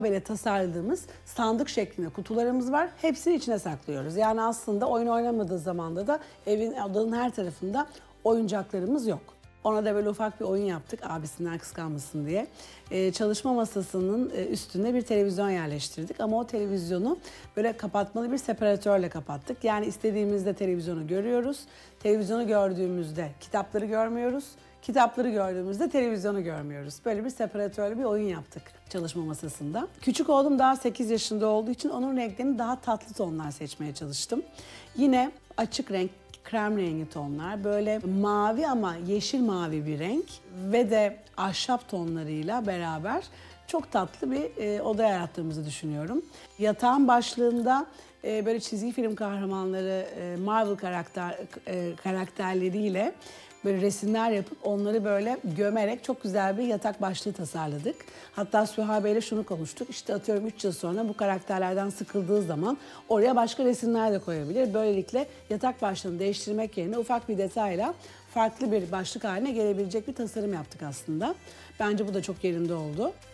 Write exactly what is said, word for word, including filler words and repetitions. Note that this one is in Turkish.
Böyle tasarladığımız sandık şeklinde kutularımız var. Hepsini içine saklıyoruz. Yani aslında oyun oynamadığı zamanda da evin, odanın her tarafında oyuncaklarımız yok. Ona da böyle ufak bir oyun yaptık abisinden kıskanmasın diye. Ee, çalışma masasının üstünde bir televizyon yerleştirdik ama o televizyonu böyle kapatmalı bir separatörle kapattık. Yani istediğimizde televizyonu görüyoruz. Televizyonu gördüğümüzde kitapları görmüyoruz. Kitapları gördüğümüzde televizyonu görmüyoruz. Böyle bir separatörlü bir oyun yaptık çalışma masasında. Küçük oğlum daha sekiz yaşında olduğu için onun renklerini daha tatlı tonlar seçmeye çalıştım. Yine açık renk, krem rengi tonlar, böyle mavi ama yeşil mavi bir renk ve de ahşap tonlarıyla beraber çok tatlı bir e, oda yarattığımızı düşünüyorum. Yatağın başlığında e, böyle çizgi film kahramanları, e, Marvel karakter e, karakterleriyle böyle resimler yapıp onları böyle gömerek çok güzel bir yatak başlığı tasarladık. Hatta Süha Bey'le şunu konuştuk. İşte atıyorum üç yıl sonra bu karakterlerden sıkıldığı zaman oraya başka resimler de koyabilir. Böylelikle yatak başlığını değiştirmek yerine ufak bir detayla farklı bir başlık haline gelebilecek bir tasarım yaptık aslında. Bence bu da çok yerinde oldu.